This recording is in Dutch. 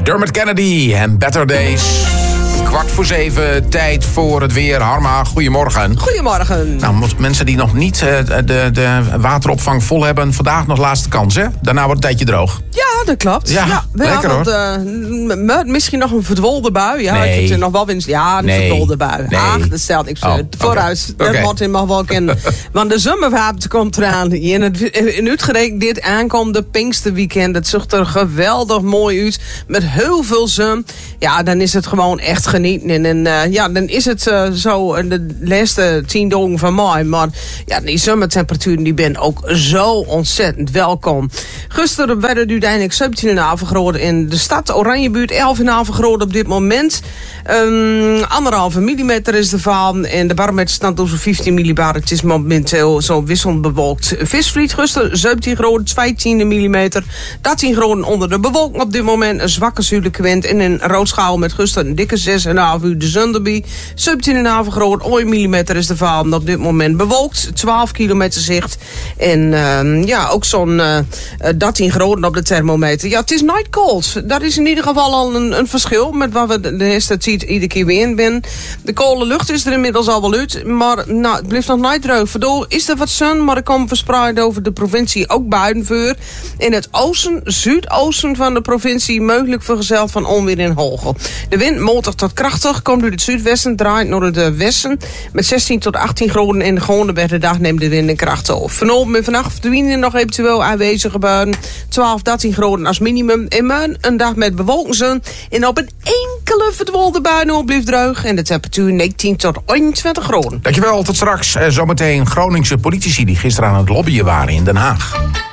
Dermot Kennedy en Better Days. 6:45, tijd voor het weer. Harma, goedemorgen. Goedemorgen. Nou, mensen die nog niet de wateropvang vol hebben, vandaag nog laatste kans, hè? Daarna wordt het een tijdje droog. Ja, dat klopt. Ja, lekker hoor. Misschien nog een verdwolde bui. Ja, nee. ik vind nog wel winst. Ja, een verdwolde bui. Nee. Ach, dat stelt niks vooruit. Okay. Dat wordt helemaal wel kennen. Want de zomervaart komt eraan. In Utrecht dit aankomende Pinksterweekend. Het ziet er geweldig mooi uit. Met heel veel zon. Ja, dan is het gewoon echt genieten. En dan is het zo de laatste 10 dagen van mei. Maar ja, die zomertemperaturen die ben ook zo ontzettend welkom. Gisteren werden het uiteindelijk 17,5 graden in de stad. Oranjebuurt 11,5 graden op dit moment. 1,5 millimeter is de val. En de barometer staat op zo'n 15 millibar. Het is momenteel zo wisselend bewolkt. Visvliet gisteren 17 graden, 15 millimeter. 13 graden onder de bewolking op dit moment. Een zwakke zuidelijke wind. En een roodschaal met gisteren een dikke 6,5 uur de zon erbij. 17,5 graden, 1 millimeter is de val. Op dit moment bewolkt, 12 kilometer zicht. En ook zo'n 13 graden op de thermometer. Ja, het is night cold. Dat is in ieder geval al een verschil met waar we de eerste tijd iedere keer weer in zijn. De koude lucht is er inmiddels al wel uit. Maar het blijft nog niet droog. Waardoor is er wat zon, maar er komt verspreid over de provincie ook buitenvuur. In het oosten, zuidoosten van de provincie mogelijk vergezeld van onweer en hagel. De wind matig tot krachtig, komt uit het zuidwesten, draait naar het westen. Met 16 tot 18 graden in de gewone bij de dag neemt de wind in kracht op. Vanavond en vannacht verdwijnen nog eventueel aanwezige buien. 12, 13 graden als minimum. In Meun een dag met bewolkingszon. En op een enkele verdwolde bui blijft droog. En de temperatuur 19 tot 21 graden. Dankjewel, tot straks. Zometeen Groningse politici die gisteren aan het lobbyen waren in Den Haag.